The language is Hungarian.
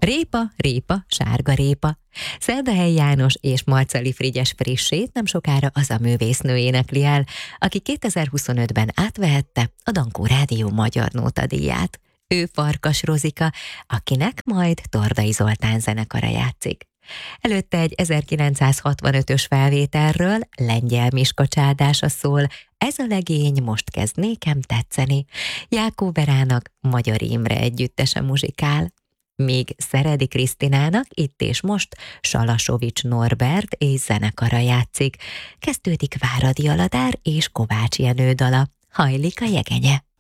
Répa, répa, sárga répa. Szerdahely János és Marceli Frigyes frissét nem sokára az a művésznő énekli el, aki 2025-ben átvehette a Dankó Rádió Magyar Nótadíját. Ő Farkas Rozika, akinek majd Tordai Zoltán zenekara játszik. Előtte egy 1965-ös felvételről Lengyel Miska csádása szól, ez a legény most kezd nékem tetszeni. Jákó Verának Magyar Imre együttese muzsikál. Míg Szeredi Krisztinának itt és most Salasovics Norbert és zenekara játszik. Kezdődik Váradi Aladár és Kovács Jenő dala, Hajlik a jegenye.